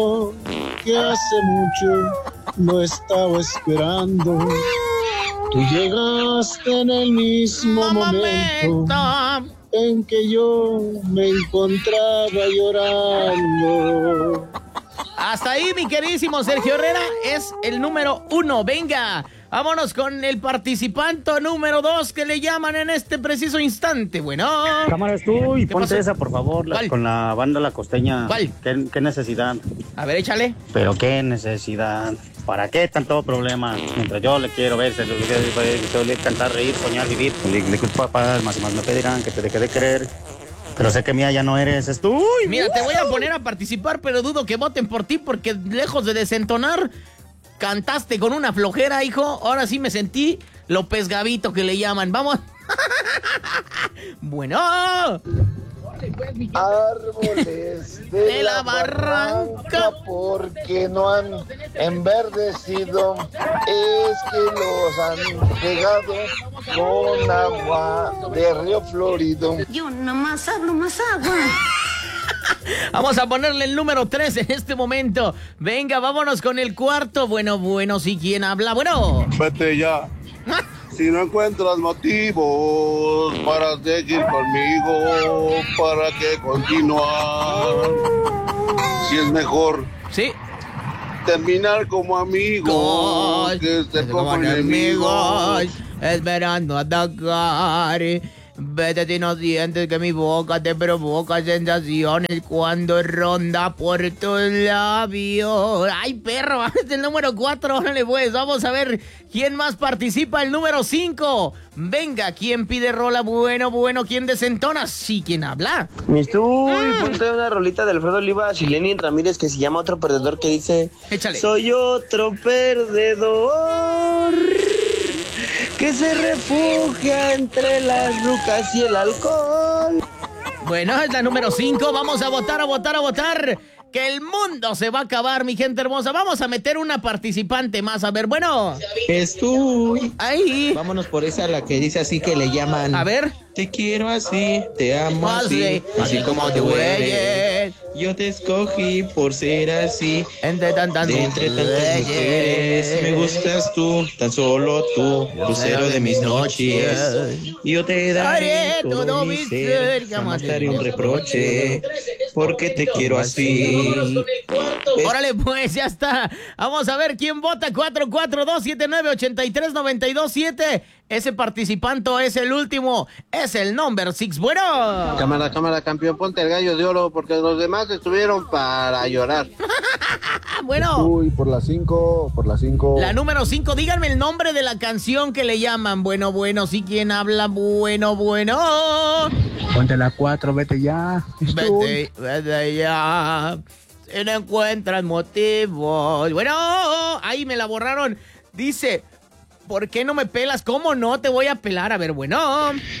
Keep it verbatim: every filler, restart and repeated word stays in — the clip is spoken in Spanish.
que hace mucho lo estaba esperando. Tú llegaste en el mismo momento en que yo me encontraba llorando. Hasta ahí, mi queridísimo Sergio Herrera, es el número uno. Venga, vámonos con el participante número dos que le llaman en este preciso instante. Bueno. Cámaras tú y ponte pasó? esa, por favor, la, con la banda La Costeña. ¿Cuál? ¿Qué, qué necesidad? A ver, échale. Pero qué necesidad. ¿Para qué tanto problema? Mientras yo le quiero ver, se le quiero cantar, reír, soñar, vivir. Le, le papá, más y más me pedirán que te deje de querer. Pero sé que mía ya no eres, es tú. Mira, te voy a poner a participar, pero dudo que voten por ti porque lejos de desentonar, cantaste con una flojera, hijo. Ahora sí me sentí López Gavito, que le llaman. Vamos. Bueno. Árboles de, de la, la barranca, barranca porque no han enverdecido, es que los han regado con agua de río Florido. Yo nomás hablo más agua. Vamos a ponerle el número tres en este momento. Venga, vámonos con el cuarto. Bueno, bueno, sí, ¿quién habla? Bueno. Vete ya. Si no encuentras motivos para seguir conmigo, ¿para qué continuar? Si es mejor sí terminar como amigos que ser como enemigos, esperando atacar. Vete si no sientes que mi boca te provoca sensaciones cuando ronda por tus labios. ¡Ay, perro! Este es el número cuatro. Órale, pues, vamos a ver quién más participa. El número cinco. Venga, ¿quién pide rola? Bueno, bueno, ¿quién desentona? Sí, ¿quién habla? Mis tú, mm. ponte una rolita de Alfredo Olivas y Lenin Ramírez que se llama Otro Perdedor, que dice: échale. Soy otro perdedor que se refugia entre las rucas y el alcohol. Bueno, es la número cinco. Vamos a votar, a votar, a votar. Que el mundo se va a acabar, mi gente hermosa. Vamos a meter una participante más. A ver, bueno. Es tú. Ahí. Vámonos por esa, la que dice así, que le llaman. A ver. Te quiero así, te amo así, así, así como tú eres. Yo te escogí por ser así. Entre tantas de entre tantas mujeres, me gustas tú, tan solo tú, lucero de mis noches. Yo te daré todo, todo mi ser, jamás te haré un reproche, porque te quiero así. Órale, pues, ya está. Vamos a ver quién vota. Cuatro cuatro dos siete nueve ocho tres nueve dos siete. Ese participante es el último. Es el number six. Bueno. Cámara, cámara, campeón, ponte el gallo de oro, porque los demás estuvieron para llorar. Bueno. Uy, por la cinco, por la cinco. La número cinco, díganme el nombre de la canción que le llaman. Bueno, bueno, sí, ¿quién habla? Bueno, bueno. Ponte la cuatro, vete ya. Vete, vete ya. Si no encuentras motivos. Bueno, ahí me la borraron. Dice, ¿por qué no me pelas? ¿Cómo no te voy a pelar? A ver, bueno.